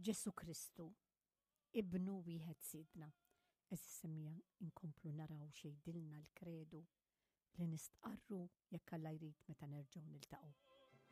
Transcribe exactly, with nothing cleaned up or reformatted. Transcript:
Ġesu Kristu, ibnu wieħed sidna. Eżis semmija inkomplu naraw xejdilna l-kredu li nistqarru jekk Alla jrid meta nerġgħu niltaqgħu.